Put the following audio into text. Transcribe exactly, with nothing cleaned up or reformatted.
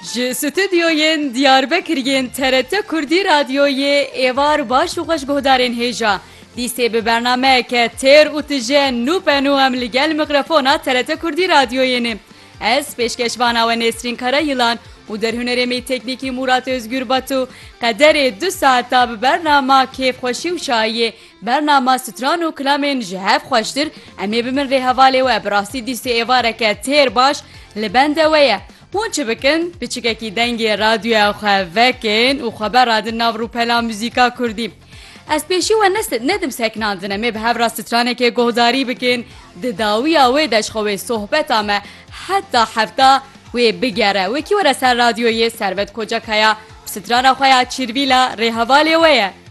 Ji stüdyoyên Diyarbekiriyên T R T Kurdî Radyoyê êvar baş û xweş guhdarên hêja. Dîsê bi bernameyeke têr û tije nû penû em li gel mikrofona T R T Kurdî Radyoyê ne. Ez pêşkeşvana we Nesrîn Karayılan û derhunerê me teknîkî Murat Özgür Batu qederê du saeta bi bernama kêfxweşî û şayiyê bernama stran û kilamên ji hev xweştir em ê bimin rêhevalê we bi rastî dîsê êvareke têr baş li bende we ye. Hûn çi bikin piçikekî dengê radyoya xwe vekin û xeber radin nav rûpela muzîka Kurdî. Ez pêşî we nedim seknandin em ê bi hev ra stranekê guhdarî bikin di dawiya wê de ji xwe sohbeta me heta hefta wê bigere. Wekî were ser radyoyê Servet Kocakaya strana xwe ya Çîrvîla rêhevalê we ye.